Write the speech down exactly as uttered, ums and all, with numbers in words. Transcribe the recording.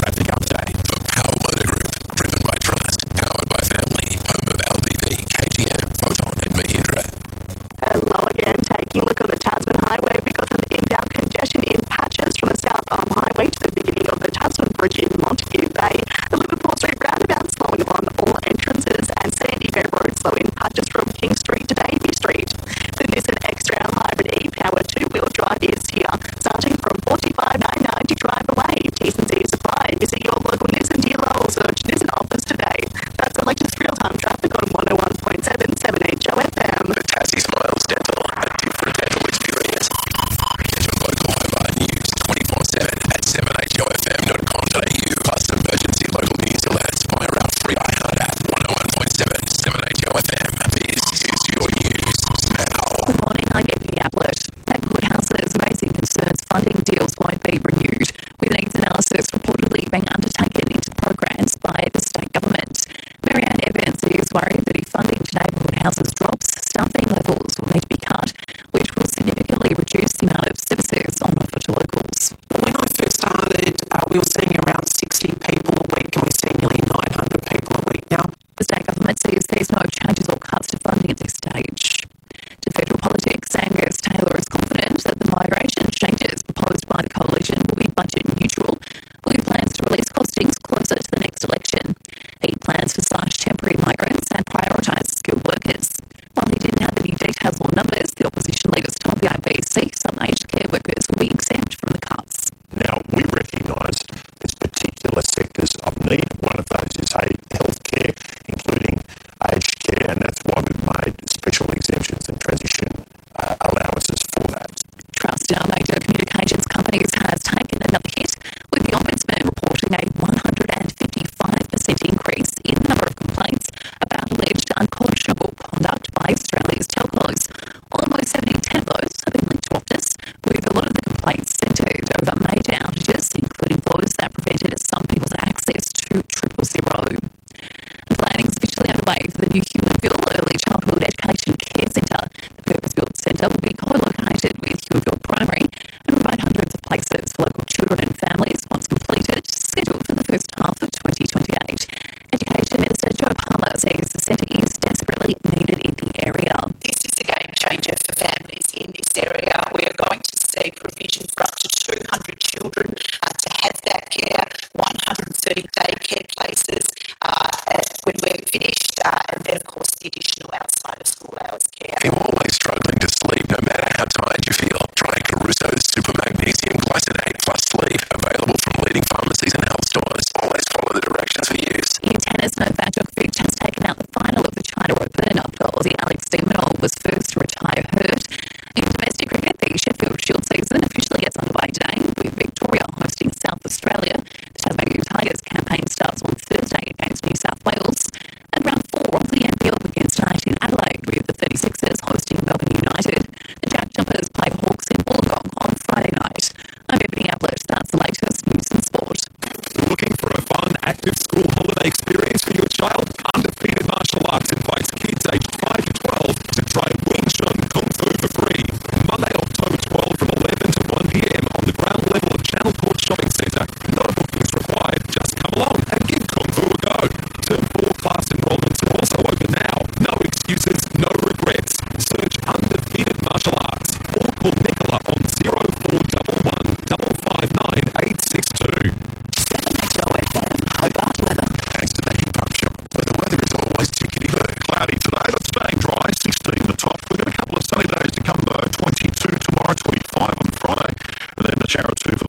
traffic update for Power Motor Group, driven by trust, powered by family, home of L B V, K T M, Photon and Mahindra. Hello again, taking a look on the Tasman Highway. We've got some inbound congestion in patches from the South Arm Highway to the beginning of the Tasman Bridge in Montague Bay. The Liverpool Street roundabout slowing on all entrances, and Sandy Bay Road slow in patches from King Street to Davey Street. The Nissan X-Trail Hybrid E-Power two-wheel drive is here, starting from forty-five nine ninety drive away. T's and C's apply. Visit your local Nissan dealer or search Nissan office today. That's Electus Real-Time Traffic on one oh one point seven seven H O F M. The Tassie Smiles Dental, a different dental experience. Get your local mobile news twenty-four seven at seven H O F M dot com dot A U, plus emergency local news alerts via our free iHeart app one oh one point seven seven H O F M. This is your news now. Good morning, I'm Ebony Ablett. At courthouses, raising concerns funding deals won't be renewed, with needs analysis reportedly being undertaken into programs by the state government. Marianne Evans is worried that if funding to neighbourhood houses drops, staffing levels will need to be cut, which will significantly reduce the amount of services on offer to locals. When I first started, uh, we were seeing around sixty people a week, and we're seeing nearly nine hundred people a week now. The state government says there's no changes or cuts to funding at this stage. To federal politics, Angus Taylor is confident that the migration changes proposed by the coalition will be budget neutral, with plans to release costings closer to the next election. He plans to slash temporary migrants and prioritise skilled workers. While he didn't have any details or numbers, the opposition leaders told the A B C some aged care workers will be exempt from the cuts. Now, we recognise there's particular sectors of need. One of those is healthcare, including aged care, and that's why we've made special exemptions and transition uh, allowances for that. Trust in our major communications companies has taken another hit, with the Ombudsman reporting a one hundred fifty-five percent increase in the number of complaints about alleged unconscionable conduct by Australia's telcos. Almost seventy-ten of those have been linked to Optus, with a lot of the complaints centred over major outages, including those that prevented some people's access to triple zero. Planning is officially underway for the new Hewinville Early Childhood Education Care Centre. The purpose-built centre will be co-located with Hewinville Primary and provide hundreds of places for local children and families once completed, scheduled for the first half of twenty twenty-eight. Education Minister Joe Palmer says the centre is desperately needed in the area. This is a game changer for families in this area. We are going to see provision for up to two hundred children uh, to have that care, one hundred thirty daycare places uh, when we're finished, uh, and then, of course, the additional outside of school hours care. If you're always struggling to sleep, no matter how tired you feel, try Caruso's Super Magnesium Glycinate Plus Sleep, available from leading pharmacies and health stores. Always follow the directions for use. In tennis, Novak Djokovic has taken out the final of the China Open after Aussie Alex de Minaur was first to retire hurt. In domestic cricket, the Sheffield Shield season officially gets underway today, with Victoria hosting South Australia. The Tasmanian Tigers campaign starts on Thursday against New South Wales. And round four of the N B L begins tonight in Adelaide, with the thirty-sixers hosting Melbourne United. The Jack Jumpers play the Hawks in Wollongong on Friday night. I'm Ebony Ablett. That's the latest news and sport. Looking for a fun, active school holiday experience for your child? Undefeated Martial Arts invites kids aged five to twelve to try Wing Chun Kung Fu for free. Monday, October twelfth from eleven to one p.m. on the ground level of Channel Court Shopping Centre. No bookings required. Just come along and give Kung Fu a go. Term four class enrolments are also open now. No excuses, no regrets. Search Undefeated Martial Arts or call Nicola on zero four one one, five five nine, eight six two. H O F M, Hobart weather. Thanks to the heat pump shop, where the weather is always tickety-boo. Cloudy today, but staying dry, sixteen the top. We've got a couple of sunny days to come though, twenty-two tomorrow, twenty-five on Friday, and then a shower or two for